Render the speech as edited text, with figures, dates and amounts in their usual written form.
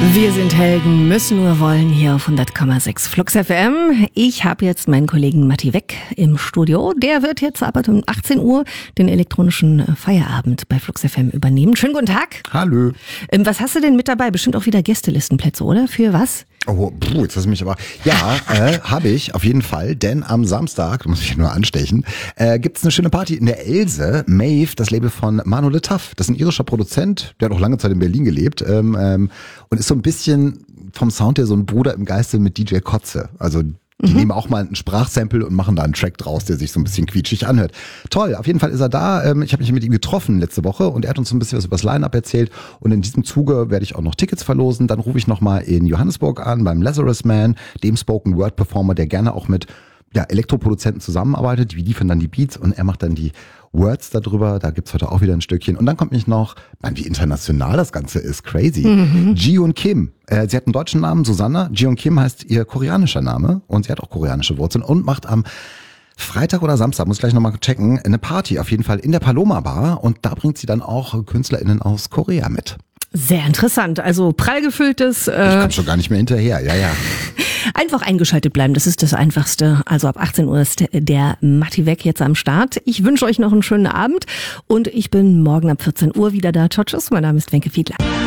Wir sind Helden, müssen nur wollen hier auf 100,6 Flux FM. Ich habe jetzt meinen Kollegen Matti Weck im Studio. Der wird jetzt ab 18 Uhr den elektronischen Feierabend bei Flux FM übernehmen. Schönen guten Tag. Hallo. Was hast du denn mit dabei? Bestimmt auch wieder Gästelistenplätze, oder? Für was? Oh, jetzt hast du mich aber... Ja, habe ich auf jeden Fall, denn am Samstag, da muss ich nur anstechen, gibt's eine schöne Party in der Else. Maeve, das Label von Manu Le Taf. Das ist ein irischer Produzent, der hat auch lange Zeit in Berlin gelebt und ist so ein bisschen vom Sound her so ein Bruder im Geiste mit DJ Kotze. Also die nehmen auch mal ein Sprachsample und machen da einen Track draus, der sich so ein bisschen quietschig anhört. Toll, auf jeden Fall ist er da. Ich habe mich mit ihm getroffen letzte Woche und er hat uns so ein bisschen was über das Line-Up erzählt. Und in diesem Zuge werde ich auch noch Tickets verlosen. Dann rufe ich nochmal in Johannesburg an beim Lazarus Man, dem Spoken-Word-Performer, der gerne auch mit Elektroproduzenten zusammenarbeitet. Die liefern dann die Beats und er macht dann die Words darüber. Da gibt's heute auch wieder ein Stückchen. Und dann kommt mich noch, wie international das Ganze ist, crazy. Jihoon Kim. Sie hat einen deutschen Namen, Susanna. Jihoon Kim heißt ihr koreanischer Name und sie hat auch koreanische Wurzeln und macht am Freitag oder Samstag, muss ich gleich nochmal checken, eine Party auf jeden Fall in der Paloma Bar und da bringt sie dann auch KünstlerInnen aus Korea mit. Sehr interessant. Also prall gefülltes... Ich komme schon gar nicht mehr hinterher, ja. Einfach eingeschaltet bleiben, das ist das Einfachste. Also ab 18 Uhr ist der Matti Weck jetzt am Start. Ich wünsche euch noch einen schönen Abend und ich bin morgen ab 14 Uhr wieder da. Ciao, tschüss, mein Name ist Wenke Fiedler.